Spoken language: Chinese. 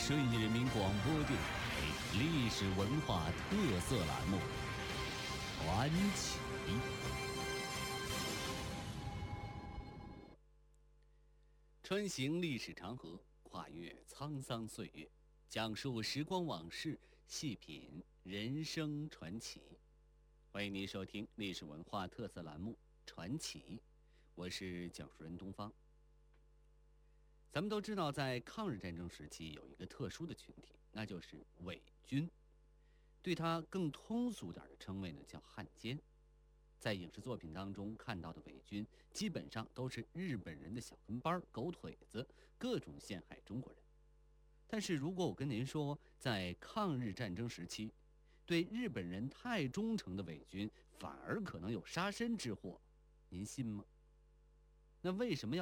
顺义人民广播电台历史文化特色栏目《传奇》。穿行历史长河，跨越沧桑岁月，讲述时光往事，细品人生传奇。欢迎您收听历史文化特色栏目《传奇》，我是讲述人东方。咱们都知道，在抗日战争时期有一个特殊的群体，那就是伪军。对他更通俗点的称谓呢，叫汉奸。在影视作品当中看到的伪军，基本上都是日本人的小跟班、狗腿子，各种陷害中国人。但是如果我跟您说，在抗日战争时期，对日本人太忠诚的伪军反而可能有杀身之祸，您信吗？那为什么要